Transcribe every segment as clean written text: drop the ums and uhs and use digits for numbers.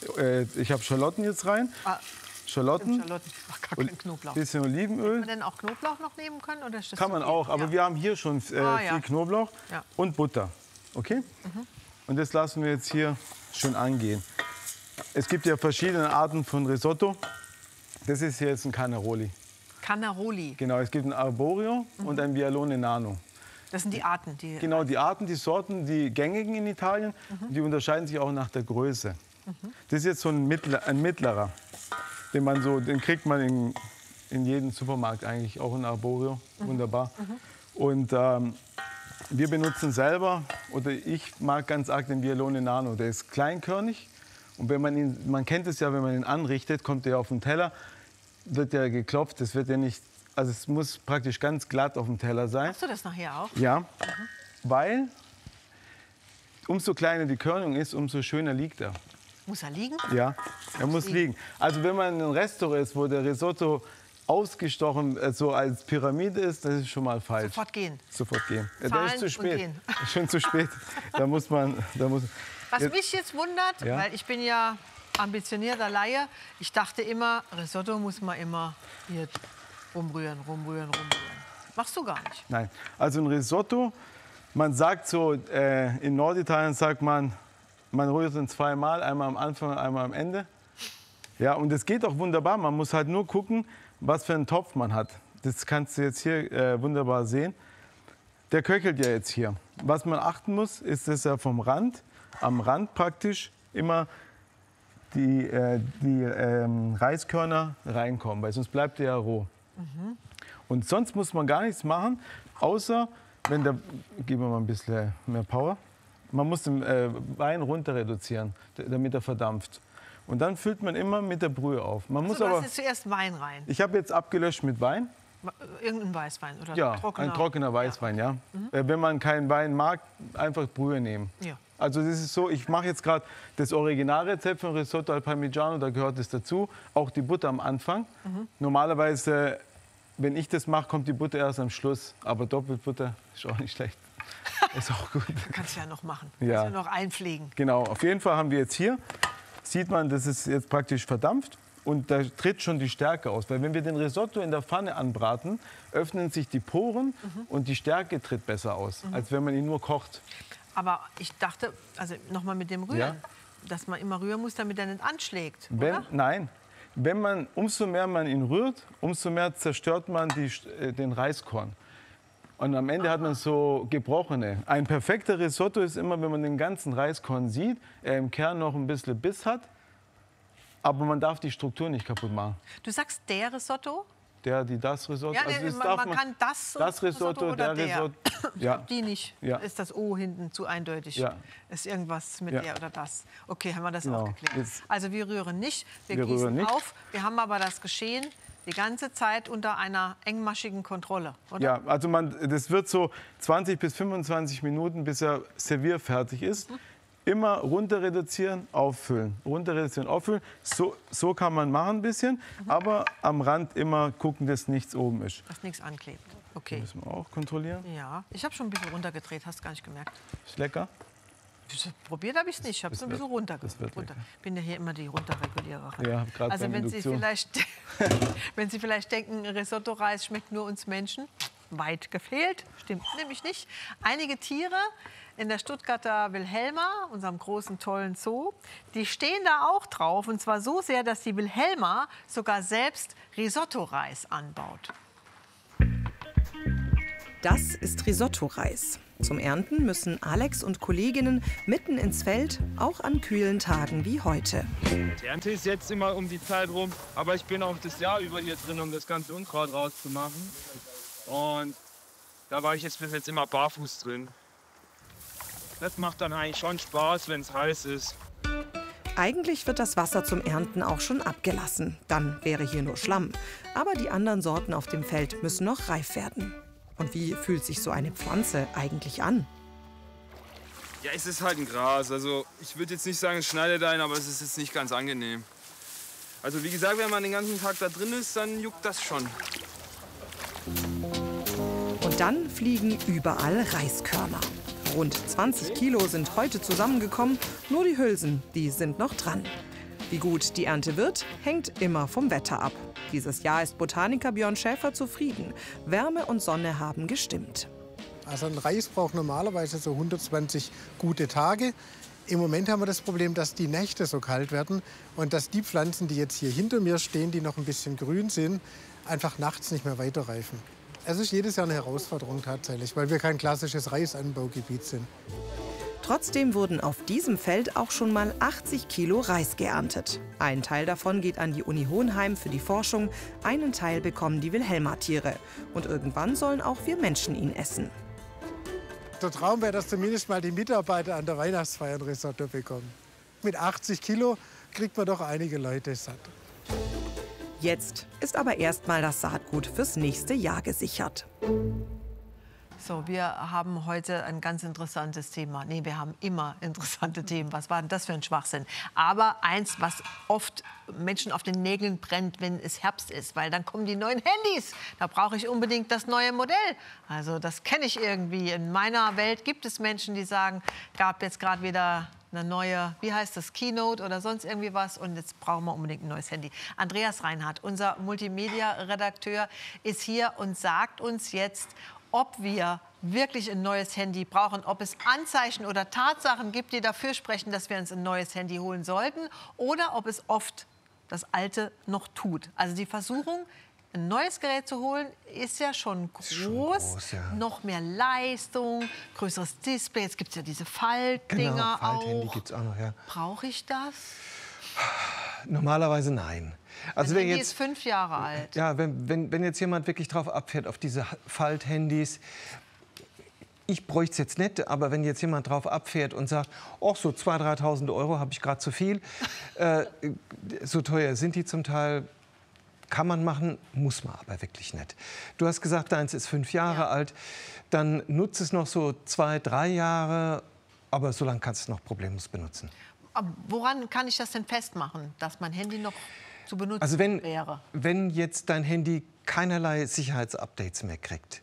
Ich habe Schalotten jetzt rein. Schalotten. Ach, gar kein Knoblauch. Bisschen Olivenöl. Hätte man denn auch Knoblauch noch nehmen können? Oder ist das Kann man auch, aber wir haben hier schon viel Knoblauch und Butter. Okay? Und das lassen wir jetzt hier schön angehen. Es gibt ja verschiedene Arten von Risotto. Das ist hier jetzt ein Cannaroli. Cannaroli. Genau, es gibt ein Arborio und ein Vialone Nano. Das sind die Arten, Genau, die Arten, die Sorten, die gängigen in Italien. Die unterscheiden sich auch nach der Größe. Das ist jetzt so ein mittlerer. Den kriegt man in jedem Supermarkt eigentlich, auch in Arborio. Wunderbar. Und wir benutzen selber, oder ich mag ganz arg den Vialone Nano. Der ist kleinkörnig. Und wenn man kennt es ja, wenn man ihn anrichtet, kommt er auf den Teller, wird der geklopft. Das wird ja nicht, also es muss praktisch ganz glatt auf dem Teller sein. Machst du das nachher auch? Ja, weil umso kleiner die Körnung ist, umso schöner liegt er. Muss er liegen? Ja, er muss liegen. Also wenn man in einem Restaurant ist, wo der Risotto ausgestochen so als Pyramide ist, das ist schon mal falsch. Sofort gehen. Sofort gehen. Ja, Zahlen der ist zu spät. und gehen. Schon zu spät. Was mich jetzt wundert, weil ich bin ja ambitionierter Laie, ich dachte immer, Risotto muss man immer hier rumrühren. Machst du gar nicht? Nein, also ein Risotto, man sagt so, in Norditalien sagt man rührt ihn zweimal, einmal am Anfang, einmal am Ende. Ja, und das geht auch wunderbar. Man muss halt nur gucken, was für einen Topf man hat. Das kannst du jetzt hier wunderbar sehen. Der köchelt ja jetzt hier. Was man achten muss, ist, dass er am Rand praktisch immer die Reiskörner reinkommen, weil sonst bleibt er ja roh. Und sonst muss man gar nichts machen, außer, geben wir mal ein bisschen mehr Power. Man muss den Wein runter reduzieren, damit er verdampft. Und dann füllt man immer mit der Brühe auf. Man muss du aber, hast jetzt zuerst Wein rein. ich habe jetzt abgelöscht mit Wein. Irgendein Weißwein oder Ja, ein trockener Weißwein, ja. Wenn man keinen Wein mag, einfach Brühe nehmen. Ja. Also das ist so, ich mache jetzt gerade das Originalrezept von Risotto al Parmigiano, da gehört es dazu. Auch die Butter am Anfang. Normalerweise, wenn ich das mache, kommt die Butter erst am Schluss. Aber Doppelbutter ist auch nicht schlecht. Ist auch gut. Kannst du ja noch machen. Ja. Kannst du noch einpflegen. Genau, auf jeden Fall haben wir jetzt hier, sieht man, das ist jetzt praktisch verdampft. Und da tritt schon die Stärke aus. Weil wenn wir den Risotto in der Pfanne anbraten, öffnen sich die Poren und die Stärke tritt besser aus, als wenn man ihn nur kocht. Aber ich dachte, also nochmal mit dem Rühren, dass man immer rühren muss, damit er nicht anschlägt, oder? Nein. Umso mehr man ihn rührt, umso mehr zerstört man den Reiskorn. Und am Ende hat man so gebrochene. Ein perfekter Risotto ist immer, wenn man den ganzen Reiskorn sieht, er im Kern noch ein bisschen Biss hat. Aber man darf die Struktur nicht kaputt machen. Du sagst der Risotto? Das Risotto. Ja, also man kann das Risotto oder der Risotto. Ja. Die nicht. Ja. Ist das O hinten zu eindeutig? Ja. Ist irgendwas mit der oder das? Okay, haben wir das Genau. auch geklärt. Jetzt, also wir rühren nicht, wir rühren gießen nicht. auf. Wir haben aber das Geschehen die ganze Zeit unter einer engmaschigen Kontrolle, oder? Ja, also das wird so 20 bis 25 Minuten, bis er servierfertig ist. Immer runter reduzieren, auffüllen. Runter reduzieren, auffüllen. So kann man machen ein bisschen. Aber am Rand immer gucken, dass nichts oben ist. Dass nichts anklebt. Okay. Das müssen wir auch kontrollieren. Ja, ich habe schon ein bisschen runtergedreht, hast gar nicht gemerkt. Ist lecker. Probiert habe ich es nicht, ich habe es ein bisschen runtergedreht. Ich bin ja hier immer die Runterreguliererin. Ja, gerade also bei Induktion. wenn Sie vielleicht denken, Risotto-Reis schmeckt nur uns Menschen, weit gefehlt, stimmt nämlich nicht. Einige Tiere in der Stuttgarter Wilhelma, unserem großen, tollen Zoo, die stehen da auch drauf. Und zwar so sehr, dass die Wilhelma sogar selbst Risotto-Reis anbaut. Das ist Risotto-Reis. Zum Ernten müssen Alex und Kolleginnen mitten ins Feld, auch an kühlen Tagen wie heute. Die Ernte ist jetzt immer um die Zeit rum, aber ich bin auch das Jahr über hier drin, um das ganze Unkraut rauszumachen. Und da war ich jetzt bis jetzt immer barfuß drin. Das macht dann eigentlich schon Spaß, wenn es heiß ist. Eigentlich wird das Wasser zum Ernten auch schon abgelassen. Dann wäre hier nur Schlamm. Aber die anderen Sorten auf dem Feld müssen noch reif werden. Und wie fühlt sich so eine Pflanze eigentlich an? Ja, es ist halt ein Gras. Also ich würde jetzt nicht sagen, es schneidet ein, aber es ist jetzt nicht ganz angenehm. Also wie gesagt, wenn man den ganzen Tag da drin ist, dann juckt das schon. Und dann fliegen überall Reiskörner. Rund 20 Kilo sind heute zusammengekommen, nur die Hülsen, die sind noch dran. Wie gut die Ernte wird, hängt immer vom Wetter ab. Dieses Jahr ist Botaniker Björn Schäfer zufrieden. Wärme und Sonne haben gestimmt. Also ein Reis braucht normalerweise so 120 gute Tage. Im Moment haben wir das Problem, dass die Nächte so kalt werden und dass die Pflanzen, die jetzt hier hinter mir stehen, die noch ein bisschen grün sind, einfach nachts nicht mehr weiterreifen. Es ist jedes Jahr eine Herausforderung tatsächlich, weil wir kein klassisches Reisanbaugebiet sind. Trotzdem wurden auf diesem Feld auch schon mal 80 Kilo Reis geerntet. Ein Teil davon geht an die Uni Hohenheim für die Forschung, einen Teil bekommen die Wilhelma-Tiere. Und irgendwann sollen auch wir Menschen ihn essen. Der Traum wäre, dass zumindest mal die Mitarbeiter an der Weihnachtsfeier ein Risotto bekommen. Mit 80 Kilo kriegt man doch einige Leute satt. Jetzt ist aber erstmal das Saatgut fürs nächste Jahr gesichert. So, wir haben heute ein ganz interessantes Thema. Nee, wir haben immer interessante Themen. Was war denn das für ein Schwachsinn? Aber eins, was oft Menschen auf den Nägeln brennt, wenn es Herbst ist, weil dann kommen die neuen Handys. Da brauche ich unbedingt das neue Modell. Also das kenne ich irgendwie. In meiner Welt gibt es Menschen, die sagen, gab jetzt gerade wieder eine neue, wie heißt das, Keynote oder sonst irgendwie was und jetzt brauchen wir unbedingt ein neues Handy. Andreas Reinhardt, unser Multimedia-Redakteur, ist hier und sagt uns jetzt, ob wir wirklich ein neues Handy brauchen, ob es Anzeichen oder Tatsachen gibt, die dafür sprechen, dass wir uns ein neues Handy holen sollten oder ob es oft das alte noch tut. Also die Versuchung, ein neues Gerät zu holen, ist ja schon groß. Ja. Noch mehr Leistung, größeres Display. Jetzt gibt es ja diese Faltdinger genau, Falthandy auch. Gibt's auch noch, ja. Brauche ich das? Normalerweise nein. Also mein Handy ist 5 Jahre alt. Ja, wenn jetzt jemand wirklich drauf abfährt, auf diese Falthandys, ich bräuchte es jetzt nicht, aber wenn jetzt jemand drauf abfährt und sagt, ach, so 2.000, 3.000 Euro habe ich gerade zu viel, so teuer sind die zum Teil, kann man machen, muss man aber wirklich nicht. Du hast gesagt, deins ist 5 Jahre alt, dann nutze es noch so 2, 3 Jahre, aber so lange kannst du es noch problemlos benutzen. Aber woran kann ich das denn festmachen, dass mein Handy noch zu benutzen also wäre? Wenn jetzt dein Handy keinerlei Sicherheitsupdates mehr kriegt,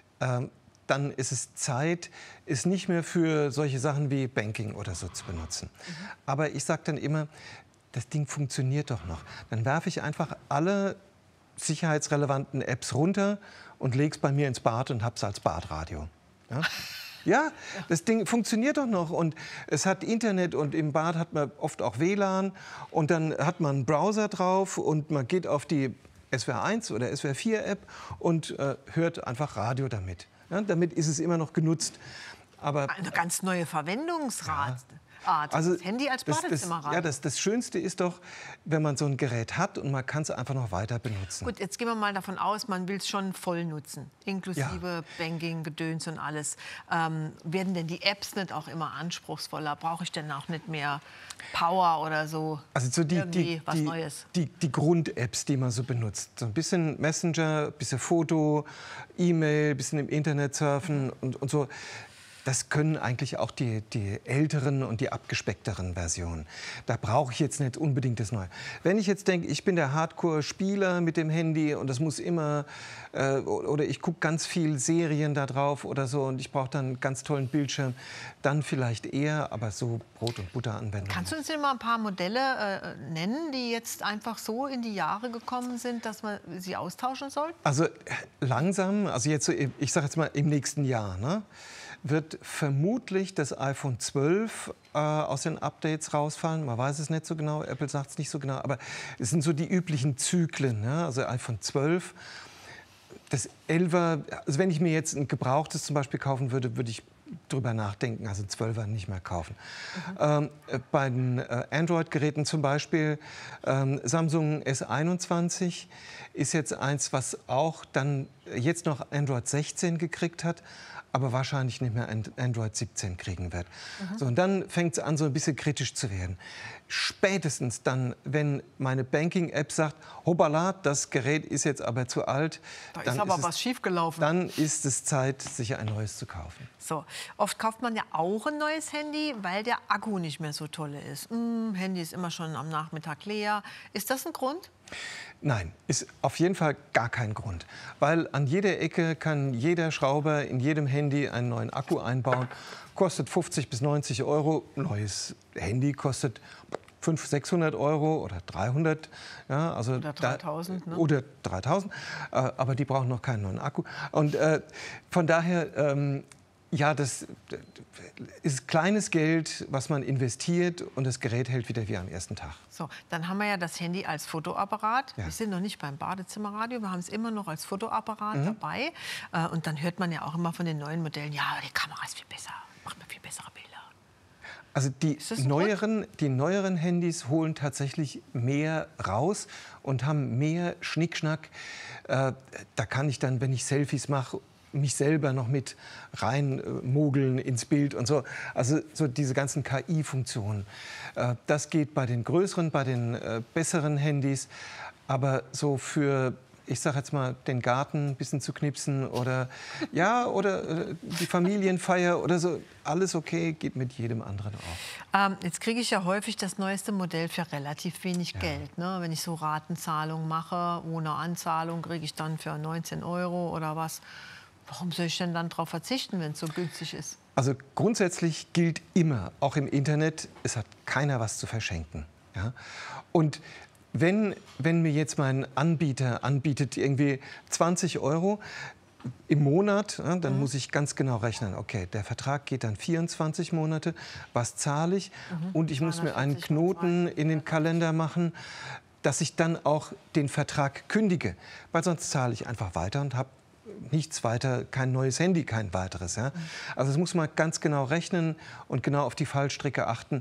dann ist es Zeit, es nicht mehr für solche Sachen wie Banking oder so zu benutzen. Aber ich sage dann immer, das Ding funktioniert doch noch. Dann werfe ich einfach alle sicherheitsrelevanten Apps runter und lege es bei mir ins Bad und habe es als Badradio. Ja? Ja, das Ding funktioniert doch noch und es hat Internet und im Bad hat man oft auch WLAN und dann hat man einen Browser drauf und man geht auf die SWR 1 oder SWR 4 App und hört einfach Radio damit. Ja, damit ist es immer noch genutzt. Aber eine ganz neue Verwendungsart. Ja. Also das Handy als Badezimmerradio. Ja, das Schönste ist doch, wenn man so ein Gerät hat und man kann es einfach noch weiter benutzen. Gut, jetzt gehen wir mal davon aus, man will es schon voll nutzen, inklusive Banking, Gedöns und alles. Werden denn die Apps nicht auch immer anspruchsvoller? Brauche ich denn auch nicht mehr Power oder so? Also so was Neues? Die Grund-Apps, die man so benutzt. So ein bisschen Messenger, ein bisschen Foto, E-Mail, ein bisschen im Internet surfen und so. Das können eigentlich auch die älteren und die abgespeckteren Versionen. Da brauche ich jetzt nicht unbedingt das Neue. Wenn ich jetzt denke, ich bin der Hardcore-Spieler mit dem Handy und das muss immer, oder ich gucke ganz viel Serien da drauf oder so und ich brauche dann einen ganz tollen Bildschirm, dann vielleicht eher, aber so Brot- und Butter-Anwendungen. Kannst du uns denn mal ein paar Modelle nennen, die jetzt einfach so in die Jahre gekommen sind, dass man sie austauschen soll? Also langsam, also jetzt so, ich sage jetzt mal im nächsten Jahr, ne? Wird vermutlich das iPhone 12 aus den Updates rausfallen. Man weiß es nicht so genau, Apple sagt es nicht so genau, aber es sind so die üblichen Zyklen. Ne? Also iPhone 12, das 11er, also wenn ich mir jetzt ein gebrauchtes zum Beispiel kaufen würde, würde ich drüber nachdenken, also 12er nicht mehr kaufen. Bei den Android-Geräten zum Beispiel, Samsung S21 ist jetzt eins, was auch dann jetzt noch Android 16 gekriegt hat, aber wahrscheinlich nicht mehr Android 17 kriegen wird. So, und dann fängt es an, so ein bisschen kritisch zu werden. Spätestens dann, wenn meine Banking-App sagt, hoppala, das Gerät ist jetzt aber zu alt. Da ist aber was schiefgelaufen. Dann ist es Zeit, sich ein neues zu kaufen. So, oft kauft man ja auch ein neues Handy, weil der Akku nicht mehr so toll ist. Handy ist immer schon am Nachmittag leer. Ist das ein Grund? Nein, ist auf jeden Fall gar kein Grund. Weil an jeder Ecke kann jeder Schrauber in jedem Handy einen neuen Akku einbauen. Kostet 50 bis 90 Euro. Neues Handy kostet 500, 600 Euro oder 300. Ja, also oder 3.000. Ne? Oder 3.000. Aber die brauchen noch keinen neuen Akku. Und von daher, ja, das ist kleines Geld, was man investiert und das Gerät hält wieder wie am ersten Tag. So, dann haben wir ja das Handy als Fotoapparat. Ja. Wir sind noch nicht beim Badezimmerradio, wir haben es immer noch als Fotoapparat dabei. Und dann hört man ja auch immer von den neuen Modellen, ja, die Kamera ist viel besser, macht man viel bessere Bilder. Also die das ein neueren Handys holen tatsächlich mehr raus und haben mehr Schnickschnack. Da kann ich dann, wenn ich Selfies mache, mich selber noch mit reinmogeln ins Bild und so. Also so diese ganzen KI-Funktionen. Das geht bei den größeren, bei den besseren Handys. Aber so für, ich sag jetzt mal, den Garten ein bisschen zu knipsen oder ja, oder die Familienfeier oder so, alles okay, geht mit jedem anderen auch. Jetzt kriege ich ja häufig das neueste Modell für relativ wenig Geld. Ne? Wenn ich so Ratenzahlung mache, ohne Anzahlung, kriege ich dann für 19 Euro oder was. Warum soll ich denn dann darauf verzichten, wenn es so günstig ist? Also grundsätzlich gilt immer, auch im Internet, es hat keiner was zu verschenken. Ja? Und wenn mir jetzt mein Anbieter anbietet irgendwie 20 Euro im Monat, ja, dann muss ich ganz genau rechnen, okay, der Vertrag geht dann 24 Monate, was zahle ich? Und ich muss mir einen Knoten in den Kalender machen, dass ich dann auch den Vertrag kündige, weil sonst zahle ich einfach weiter und habe nichts weiter, kein neues Handy, kein weiteres. Ja? Also das muss man ganz genau rechnen und genau auf die Fallstricke achten.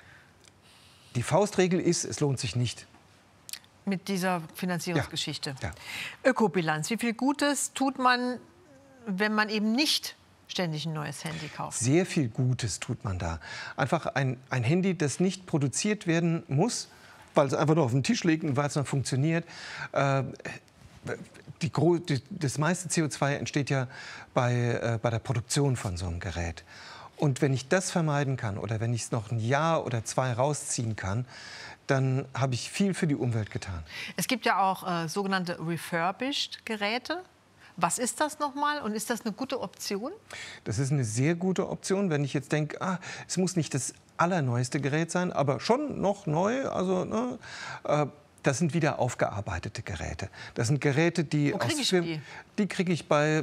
Die Faustregel ist, es lohnt sich nicht. Mit dieser Finanzierungsgeschichte. Ja. Ökobilanz, wie viel Gutes tut man, wenn man eben nicht ständig ein neues Handy kauft? Sehr viel Gutes tut man da. Einfach ein Handy, das nicht produziert werden muss, weil es einfach nur auf den Tisch liegt und weil es noch funktioniert. Das meiste CO2 entsteht ja bei der Produktion von so einem Gerät. Und wenn ich das vermeiden kann oder wenn ich es noch ein Jahr oder 2 rausziehen kann, dann habe ich viel für die Umwelt getan. Es gibt ja auch sogenannte refurbished Geräte. Was ist das nochmal und ist das eine gute Option? Das ist eine sehr gute Option, wenn ich jetzt denke, es muss nicht das allerneueste Gerät sein, aber schon noch neu. Also, ne, das sind wieder aufgearbeitete Geräte. Das sind Geräte, die kriege ich bei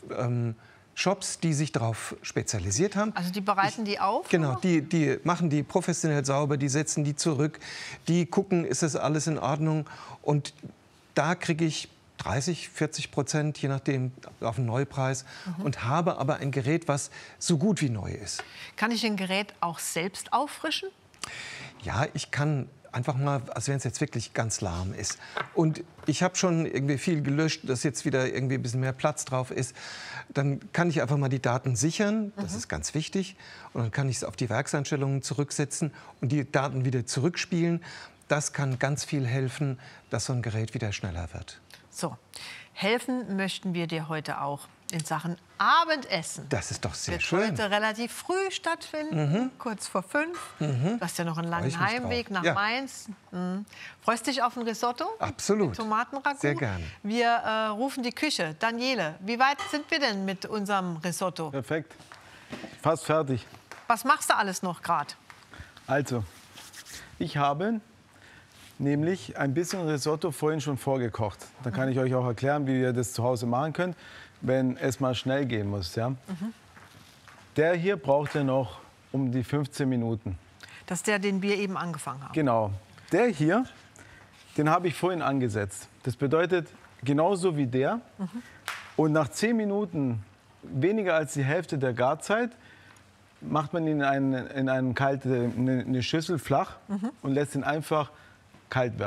Shops, die sich darauf spezialisiert haben. Also die bereiten die auf? Genau, die machen die professionell sauber, die setzen die zurück, die gucken, ist das alles in Ordnung. Und da kriege ich 30-40%, je nachdem, auf den Neupreis und habe aber ein Gerät, was so gut wie neu ist. Kann ich ein Gerät auch selbst auffrischen? Ja, ich kann einfach mal, also wenn es jetzt wirklich ganz lahm ist. Und ich habe schon irgendwie viel gelöscht, dass jetzt wieder irgendwie ein bisschen mehr Platz drauf ist. Dann kann ich einfach mal die Daten sichern, das ist ganz wichtig. Und dann kann ich es auf die Werkseinstellungen zurücksetzen und die Daten wieder zurückspielen. Das kann ganz viel helfen, dass so ein Gerät wieder schneller wird. So, helfen möchten wir dir heute auch in Sachen Abendessen. Das ist doch sehr wird schön. Heute relativ früh stattfinden, kurz vor 5. Du hast ja noch einen langen Heimweg nach Mainz. Freust dich auf ein Risotto? Absolut. Mit Tomatenragout? Sehr gerne. Wir rufen die Küche. Daniele, wie weit sind wir denn mit unserem Risotto? Perfekt. Fast fertig. Was machst du alles noch gerade? Also, ich habe nämlich ein bisschen Risotto vorhin schon vorgekocht. Da kann ich euch auch erklären, wie ihr das zu Hause machen könnt, wenn es mal schnell gehen muss. Ja? Der hier braucht ja noch um die 15 Minuten. Das ist der, den wir eben angefangen haben. Genau. Der hier, den habe ich vorhin angesetzt. Das bedeutet, genauso wie der. Und nach 10 Minuten, weniger als die Hälfte der Garzeit, macht man ihn in eine Schüssel flach und lässt ihn einfach kalt werden.